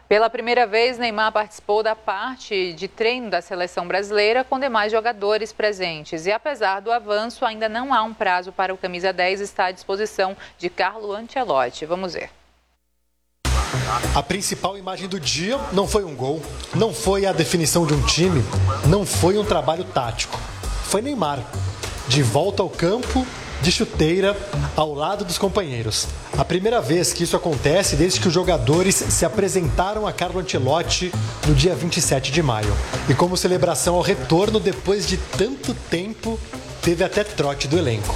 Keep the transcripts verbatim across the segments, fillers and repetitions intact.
Pela primeira vez, Neymar participou da parte de treino da seleção brasileira com demais jogadores presentes. E apesar do avanço, ainda não há um prazo para o camisa dez estar à disposição de Carlo Ancelotti. Vamos ver. A principal imagem do dia não foi um gol, não foi a definição de um time, não foi um trabalho tático. Foi Neymar, de volta ao campo, de chuteira, ao lado dos companheiros. A primeira vez que isso acontece desde que os jogadores se apresentaram a Carlo Ancelotti no dia vinte e sete de maio. E como celebração ao retorno, depois de tanto tempo, teve até trote do elenco.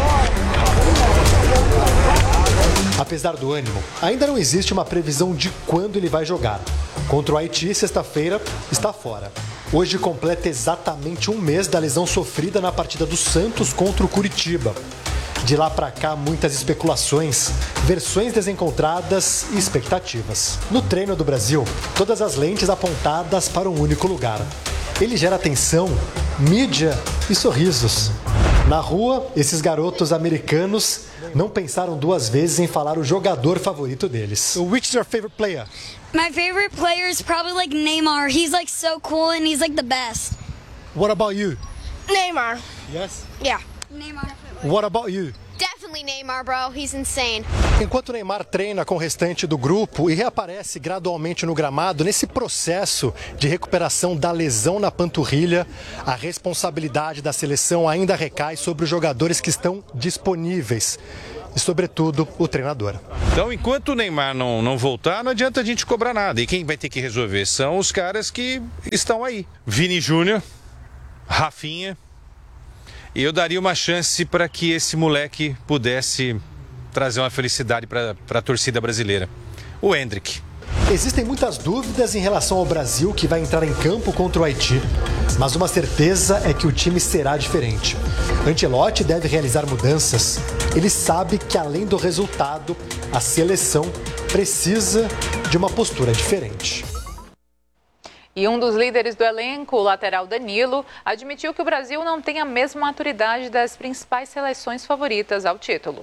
Apesar do ânimo, ainda não existe uma previsão de quando ele vai jogar. Contra o Haiti, sexta-feira, está fora. Hoje completa exatamente um mês da lesão sofrida na partida do Santos contra o Curitiba. De lá para cá, muitas especulações, versões desencontradas e expectativas. No treino do Brasil, todas as lentes apontadas para um único lugar. Ele gera atenção, mídia e sorrisos. Na rua, esses garotos americanos não pensaram duas vezes em falar o jogador favorito deles. So which is your favorite player? My favorite player is probably like Neymar. He's like so cool and he's like the best. What about you? Neymar. Yes? Yeah. Neymar. What about you? Definitely Neymar, bro. He's insane. Enquanto Neymar treina com o restante do grupo e reaparece gradualmente no gramado, nesse processo de recuperação da lesão na panturrilha, a responsabilidade da seleção ainda recai sobre os jogadores que estão disponíveis e, sobretudo, o treinador. Então, enquanto o Neymar não, não voltar, não adianta a gente cobrar nada. E quem vai ter que resolver são os caras que estão aí. Vini Júnior, Rafinha. E eu daria uma chance para que esse moleque pudesse trazer uma felicidade para a torcida brasileira. O Endrick. Existem muitas dúvidas em relação ao Brasil, que vai entrar em campo contra o Haiti. Mas uma certeza é que o time será diferente. Ancelotti deve realizar mudanças. Ele sabe que, além do resultado, a seleção precisa de uma postura diferente. E um dos líderes do elenco, o lateral Danilo, admitiu que o Brasil não tem a mesma maturidade das principais seleções favoritas ao título.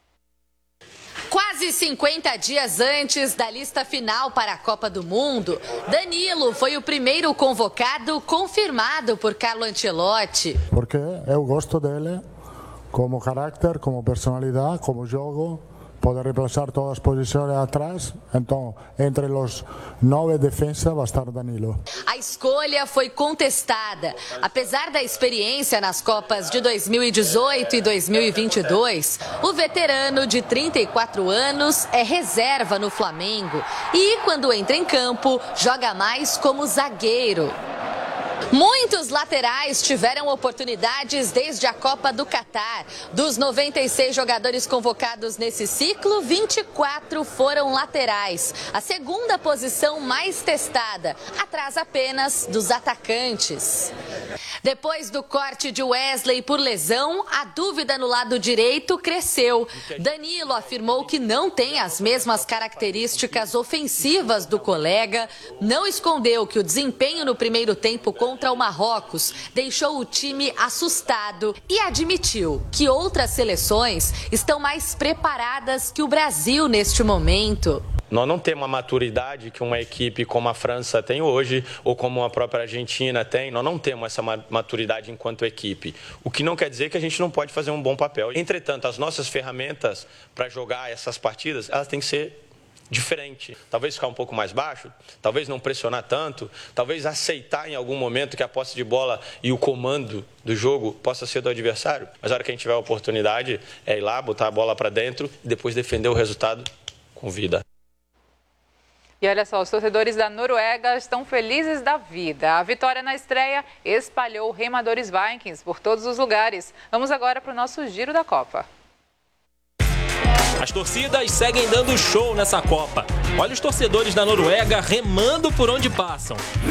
Quase cinquenta dias antes da lista final para a Copa do Mundo, Danilo foi o primeiro convocado confirmado por Carlo Ancelotti. Porque eu gosto dele como caráter, como personalidade, como jogo. Pode reemplazar todas as posições atrás, então entre os nove defensas vai estar Danilo. A escolha foi contestada. Apesar da experiência nas Copas de dois mil e dezoito e dois mil e vinte e dois, o veterano de trinta e quatro anos é reserva no Flamengo e, quando entra em campo, joga mais como zagueiro. Muitos laterais tiveram oportunidades desde a Copa do Catar. Dos noventa e seis jogadores convocados nesse ciclo, vinte e quatro foram laterais. A segunda posição mais testada, atrás apenas dos atacantes. Depois do corte de Wesley por lesão, a dúvida no lado direito cresceu. Danilo afirmou que não tem as mesmas características ofensivas do colega, não escondeu que o desempenho no primeiro tempo contra o Marrocos deixou o time assustado e admitiu que outras seleções estão mais preparadas que o Brasil neste momento. Nós não temos a maturidade que uma equipe como a França tem hoje, ou como a própria Argentina tem. Nós não temos essa maturidade enquanto equipe. O que não quer dizer que a gente não pode fazer um bom papel. Entretanto, as nossas ferramentas para jogar essas partidas, elas têm que ser diferente, talvez ficar um pouco mais baixo, talvez não pressionar tanto, talvez aceitar em algum momento que a posse de bola e o comando do jogo possa ser do adversário, mas a hora que a gente tiver a oportunidade é ir lá, botar a bola para dentro e depois defender o resultado com vida. E olha só, os torcedores da Noruega estão felizes da vida. A vitória na estreia espalhou remadores Vikings por todos os lugares. Vamos agora para o nosso Giro da Copa. As torcidas seguem dando show nessa Copa. Olha os torcedores da Noruega remando por onde passam.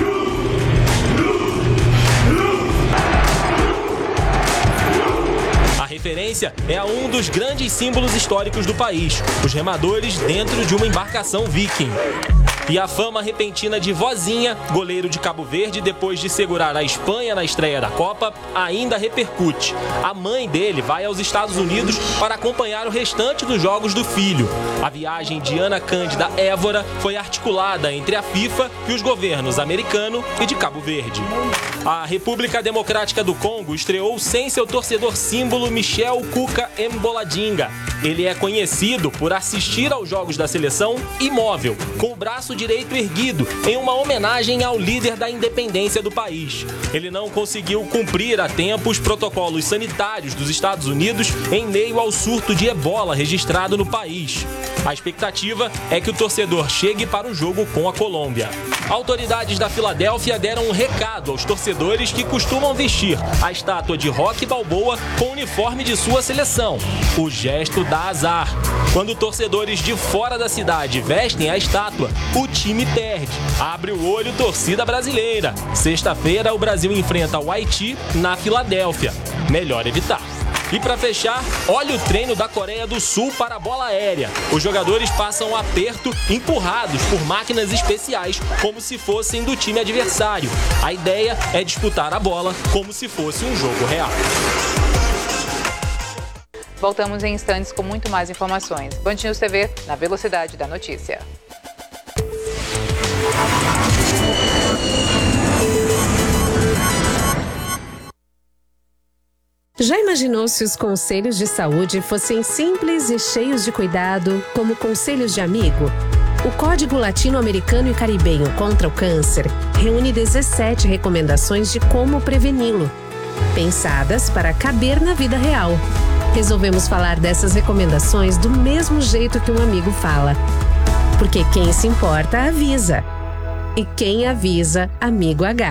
A referência é a um dos grandes símbolos históricos do país, os remadores dentro de uma embarcação viking. E a fama repentina de Vozinha, goleiro de Cabo Verde, depois de segurar a Espanha na estreia da Copa, ainda repercute. A mãe dele vai aos Estados Unidos para acompanhar o restante dos jogos do filho. A viagem de Ana Cândida Évora foi articulada entre a FIFA e os governos americano e de Cabo Verde. A República Democrática do Congo estreou sem seu torcedor símbolo Michel Cuca Mboladinga. Ele é conhecido por assistir aos jogos da seleção imóvel, com o braço direito erguido, em uma homenagem ao líder da independência do país. Ele não conseguiu cumprir a tempo os protocolos sanitários dos Estados Unidos em meio ao surto de ebola registrado no país. A expectativa é que o torcedor chegue para o jogo com a Colômbia. Autoridades da Filadélfia deram um recado aos torcedores que costumam vestir a estátua de Rocky Balboa com o uniforme de sua seleção. O gesto dá azar. Quando torcedores de fora da cidade vestem a estátua, o time perde. Abre o olho, torcida brasileira. Sexta-feira, o Brasil enfrenta o Haiti na Filadélfia. Melhor evitar. E para fechar, olha o treino da Coreia do Sul para a bola aérea. Os jogadores passam um aperto empurrados por máquinas especiais, como se fossem do time adversário. A ideia é disputar a bola como se fosse um jogo real. Voltamos em instantes com muito mais informações. Band News T V, na velocidade da notícia. Já imaginou se os conselhos de saúde fossem simples e cheios de cuidado, como conselhos de amigo? O Código Latino-Americano e Caribenho contra o Câncer reúne dezessete recomendações de como preveni-lo, pensadas para caber na vida real. Resolvemos falar dessas recomendações do mesmo jeito que um amigo fala. Porque quem se importa, avisa. E quem avisa, amigo H.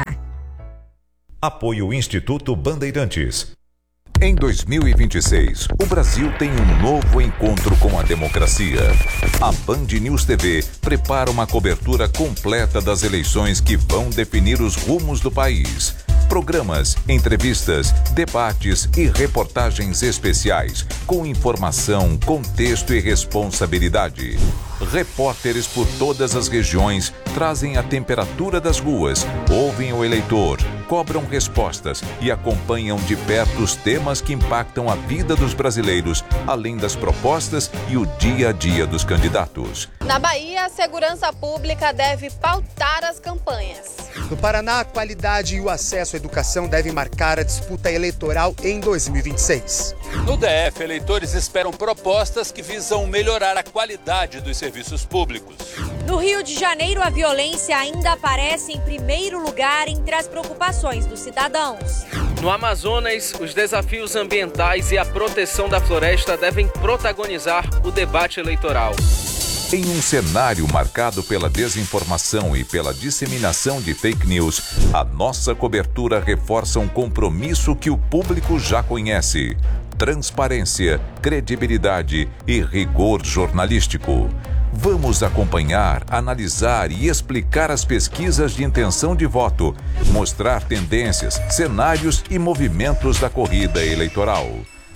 Apoio Instituto Bandeirantes. Em dois mil e vinte e seis, o Brasil tem um novo encontro com a democracia. A Band News T V prepara uma cobertura completa das eleições que vão definir os rumos do país. Programas, entrevistas, debates e reportagens especiais, com informação, contexto e responsabilidade. Repórteres por todas as regiões trazem a temperatura das ruas, ouvem o eleitor, cobram respostas e acompanham de perto os temas que impactam a vida dos brasileiros, além das propostas e o dia a dia dos candidatos. Na Bahia, a segurança pública deve pautar as campanhas. No Paraná, a qualidade e o acesso à educação devem marcar a disputa eleitoral em dois mil e vinte e seis. No D F, eleitores esperam propostas que visam melhorar a qualidade dos serviços públicos. No Rio de Janeiro, a violência ainda aparece em primeiro lugar entre as preocupações dos cidadãos. No Amazonas, os desafios ambientais e a proteção da floresta devem protagonizar o debate eleitoral. Em um cenário marcado pela desinformação e pela disseminação de fake news, a nossa cobertura reforça um compromisso que o público já conhece: transparência, credibilidade e rigor jornalístico. Vamos acompanhar, analisar e explicar as pesquisas de intenção de voto, mostrar tendências, cenários e movimentos da corrida eleitoral.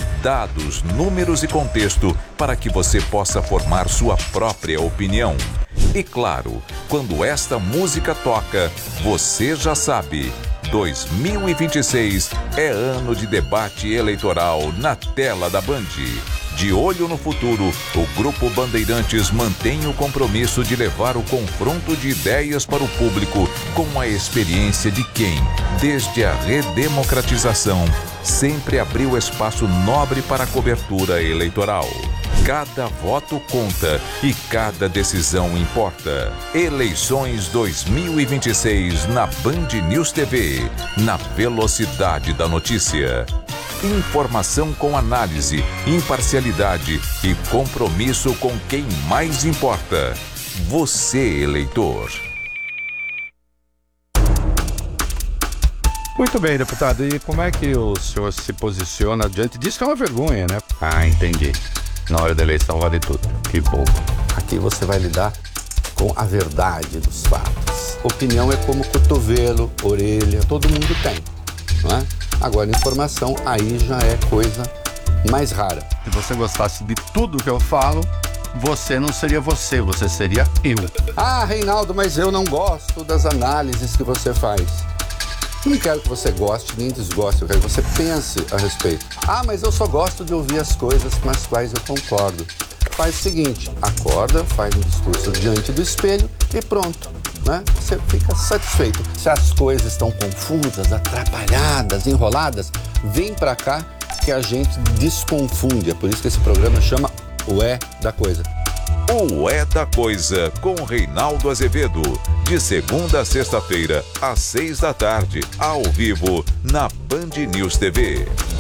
Dados, números e contexto para que você possa formar sua própria opinião. E claro, quando esta música toca, você já sabe, dois mil e vinte e seis é ano de debate eleitoral na tela da Band. De olho no futuro, o Grupo Bandeirantes mantém o compromisso de levar o confronto de ideias para o público com a experiência de quem, desde a redemocratização, sempre abriu espaço nobre para a cobertura eleitoral. Cada voto conta e cada decisão importa. Eleições dois mil e vinte e seis na Band News T V, na velocidade da notícia. Informação com análise, imparcialidade e compromisso com quem mais importa. Você, eleitor. Muito bem, deputado. E como é que o senhor se posiciona diante disso, que é uma vergonha, né? Ah, entendi. Na hora da eleição vale tudo. Que bom. Aqui você vai lidar com a verdade dos fatos. Opinião é como cotovelo, orelha, todo mundo tem, não é? Agora, informação, aí já é coisa mais rara. Se você gostasse de tudo que eu falo, você não seria você, você seria eu. Ah, Reinaldo, mas eu não gosto das análises que você faz. Eu não quero que você goste nem desgoste, eu quero que você pense a respeito. Ah, mas eu só gosto de ouvir as coisas com as quais eu concordo. Faz o seguinte, acorda, faz um discurso diante do espelho e pronto, né? Você fica satisfeito. Se as coisas estão confusas, atrapalhadas, enroladas, vem pra cá que a gente desconfunde. É por isso que esse programa chama O É da Coisa. O É da Coisa, com Reinaldo Azevedo. De segunda a sexta-feira, às seis da tarde, ao vivo, na Band News T V.